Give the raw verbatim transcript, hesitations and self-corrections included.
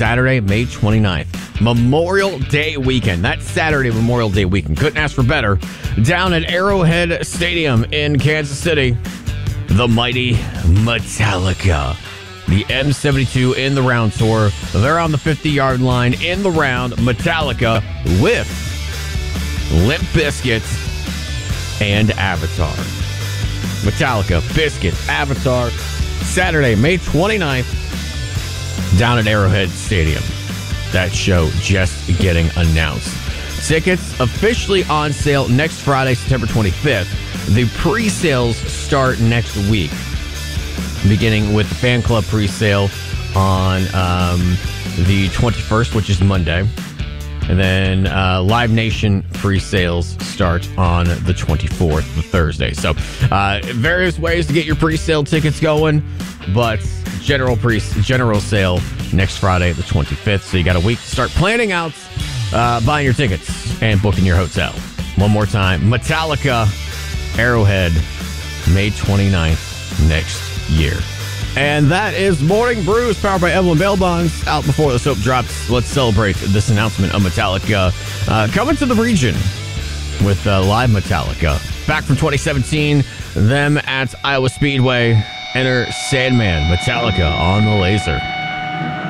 Saturday, May twenty-ninth. Memorial Day weekend. That Saturday, Memorial Day weekend. Couldn't ask for better. Down at Arrowhead Stadium in Kansas City, the mighty Metallica. The M seventy-two in the round tour. They're on the fifty-yard line in the round. Metallica with Limp Bizkit and Avatar. Metallica, Bizkit, Avatar. Saturday, May twenty-ninth, down at Arrowhead Stadium. That show just getting announced. Tickets officially on sale next Friday, September twenty-fifth. The pre-sales start next week, beginning with the fan club pre-sale on um, the twenty-first, which is Monday. And then uh, Live Nation pre-sales start on the twenty-fourth, the Thursday. So uh, various ways to get your pre-sale tickets going, but general pre general sale next Friday, the twenty-fifth. So you got a week to start planning out, uh, buying your tickets and booking your hotel. One more time, Metallica, Arrowhead, May twenty-ninth next year. And that is Morning Brews, powered by Evelyn Bail Bonds. Out before the soap drops, let's celebrate this announcement of Metallica uh, coming to the region with uh, live Metallica. Back from twenty seventeen, them at Iowa Speedway. Enter Sandman, Metallica on the laser.